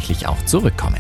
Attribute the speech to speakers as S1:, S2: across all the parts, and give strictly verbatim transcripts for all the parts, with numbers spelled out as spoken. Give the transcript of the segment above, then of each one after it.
S1: tatsächlich auch zurückkommen.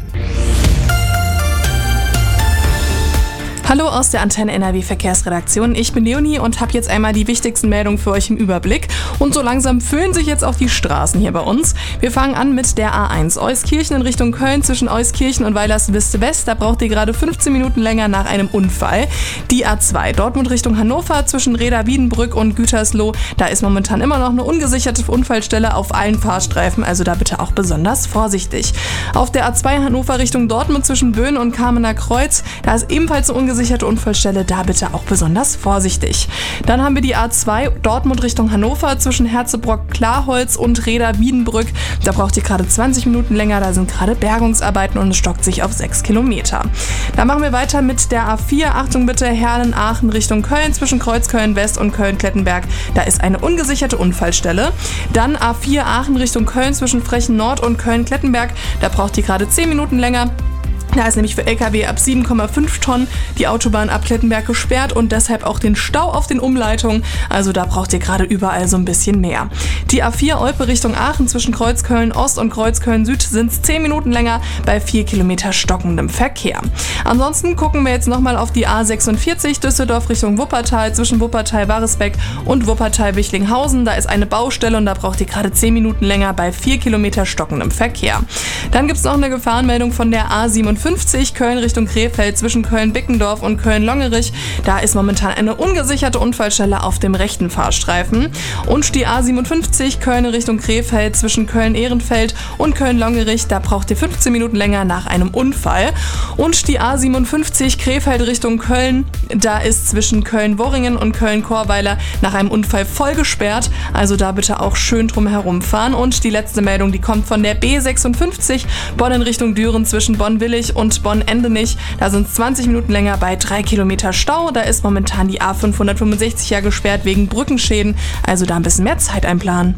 S2: Hallo aus der Antenne N R W Verkehrsredaktion. Ich bin Leonie und habe jetzt einmal die wichtigsten Meldungen für euch im Überblick. Und so langsam füllen sich jetzt auch die Straßen hier bei uns. Wir fangen an mit der A eins Euskirchen in Richtung Köln zwischen Euskirchen und Weilerswiste West. Da braucht ihr gerade fünfzehn Minuten länger nach einem Unfall. Die A zwei Dortmund Richtung Hannover zwischen Reda-Wiedenbrück und Gütersloh. Da ist momentan immer noch eine ungesicherte Unfallstelle auf allen Fahrstreifen. Also da bitte auch besonders vorsichtig. Auf der A zwei Hannover Richtung Dortmund zwischen Böhn und Kamener Kreuz. Da ist ebenfalls eine ungesicherte Gesicherte Unfallstelle, da bitte auch besonders vorsichtig. Dann haben wir die A zwei Dortmund Richtung Hannover zwischen Herzebrock-Klarholz und Reda-Wiedenbrück. Da braucht ihr gerade zwanzig Minuten länger, da sind gerade Bergungsarbeiten und es stockt sich auf sechs Kilometer. Dann machen wir weiter mit der A vier. Achtung bitte, Herlen-Aachen Richtung Köln zwischen Kreuzköln-West und Köln-Klettenberg. Da ist eine ungesicherte Unfallstelle. Dann A vier Aachen Richtung Köln zwischen Frechen-Nord und Köln-Klettenberg. Da braucht ihr gerade zehn Minuten länger. Da ist nämlich für L K W ab sieben Komma fünf Tonnen die Autobahn ab Klettenberg gesperrt und deshalb auch den Stau auf den Umleitungen. Also da braucht ihr gerade überall so ein bisschen mehr. Die A vier Olpe Richtung Aachen zwischen Kreuzköln Ost und Kreuzköln Süd sind es zehn Minuten länger bei vier Kilometer stockendem Verkehr. Ansonsten gucken wir jetzt nochmal auf die A sechsundvierzig Düsseldorf Richtung Wuppertal zwischen Wuppertal-Waresbeck und Wuppertal-Wichlinghausen. Da ist eine Baustelle und da braucht ihr gerade zehn Minuten länger bei vier Kilometer stockendem Verkehr. Dann gibt es noch eine Gefahrenmeldung von der A siebenundfünfzig Köln Richtung Krefeld zwischen Köln-Bickendorf und Köln-Longerich. Da ist momentan eine ungesicherte Unfallstelle auf dem rechten Fahrstreifen. Und die A siebenundfünfzig Köln Richtung Krefeld zwischen Köln-Ehrenfeld und Köln-Longerich. Da braucht ihr fünfzehn Minuten länger nach einem Unfall. Und die A siebenundfünfzig Krefeld Richtung Köln. Da ist zwischen Köln-Worringen und Köln-Chorweiler nach einem Unfall voll gesperrt. Also da bitte auch schön drum herumfahren. Und die letzte Meldung, die kommt von der B sechsundfünfzig Bonn in Richtung Düren zwischen Bonn-Willig und Bonn-Endenich. Da sind es zwanzig Minuten länger bei drei Kilometer Stau. Da ist momentan die A fünfhundertfünfundsechzig ja gesperrt wegen Brückenschäden. Also da ein bisschen mehr Zeit einplanen.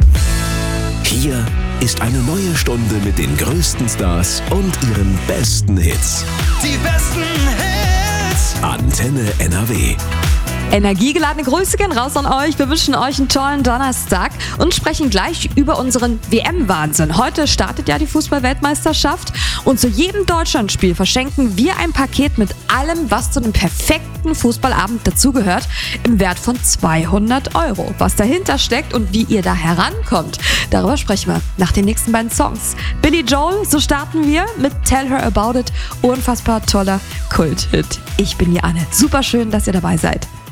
S3: Hier ist eine neue Stunde mit den größten Stars und ihren besten Hits.
S4: Die besten Hits.
S3: Antenne N R W.
S5: Energiegeladene Grüße gehen raus an euch. Wir wünschen euch einen tollen Donnerstag und sprechen gleich über unseren W M-Wahnsinn. Heute startet ja die Fußball-Weltmeisterschaft und zu jedem Deutschlandspiel verschenken wir ein Paket mit allem, was zu einem perfekten Fußballabend dazugehört, im Wert von zweihundert Euro. Was dahinter steckt und wie ihr da herankommt, darüber sprechen wir nach den nächsten beiden Songs. Billy Joel, so starten wir mit Tell Her About It. Unfassbar toller Kult-Hit. Ich bin die Anne. Super schön, dass ihr dabei seid.